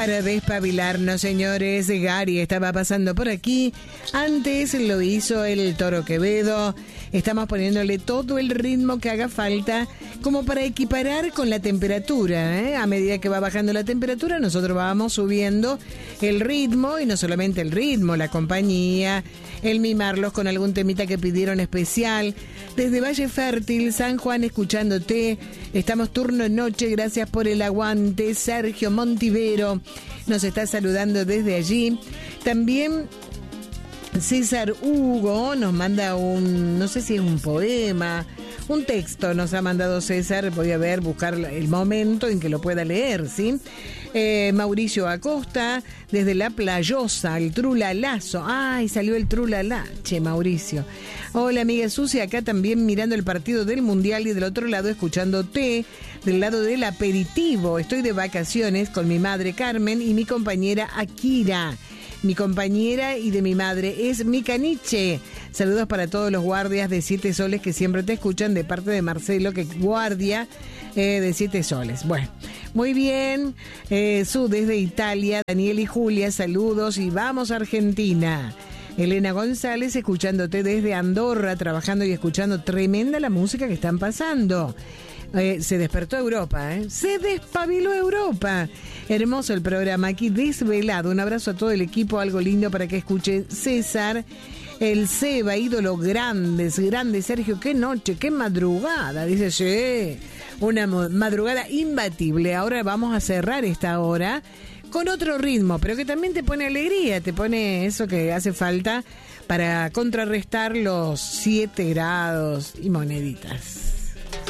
Para despabilarnos, señores, Gary estaba pasando por aquí. Antes lo hizo el Toro Quevedo. Estamos poniéndole todo el ritmo que haga falta como para equiparar con la temperatura, ¿eh? A medida que va bajando la temperatura, nosotros vamos subiendo el ritmo, y no solamente el ritmo, la compañía, el mimarlos con algún temita que pidieron especial. Desde Valle Fértil, San Juan, escuchándote. Estamos turno noche, gracias por el aguante. Sergio Montivero nos está saludando desde allí. También César Hugo nos manda no sé si es un poema, un texto nos ha mandado César. Voy a buscar el momento en que lo pueda leer, ¿sí? Mauricio Acosta, desde La Playosa, el Trulalazo. Ay, salió el Trulalache, Mauricio. Hola, amiga Susi, acá también mirando el partido del Mundial y del otro lado escuchándote, del lado del aperitivo. Estoy de vacaciones con mi madre Carmen y mi compañera Akira. Mi compañera y de mi madre es mi caniche. Saludos para todos los guardias de Siete Soles que siempre te escuchan, de parte de Marcelo, que guardia de Siete Soles. Bueno, muy bien. Desde Italia, Daniel y Julia, saludos y vamos a Argentina. Elena González, escuchándote desde Andorra, trabajando y escuchando. Tremenda la música que están pasando. Se despertó Europa, se despabiló Europa. Hermoso el programa, aquí desvelado. Un abrazo a todo el equipo, algo lindo para que escuche César. El Seba, ídolo grande, Sergio, qué noche, qué madrugada. Dice, sí, una madrugada imbatible. Ahora vamos a cerrar esta hora con otro ritmo, pero que también te pone alegría, te pone eso que hace falta para contrarrestar los 7 grados y moneditas.